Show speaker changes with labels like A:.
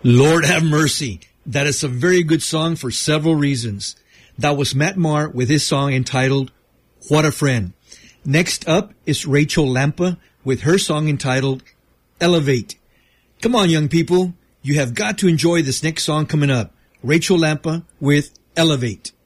A: Lord have mercy. That is a very good song for several reasons. That was Matt Maher with his song entitled What a Friend. Next up is Rachel Lampa with her song entitled Elevate. Come on, young people. You have got to enjoy this next song coming up. Rachel Lampa with Elevate.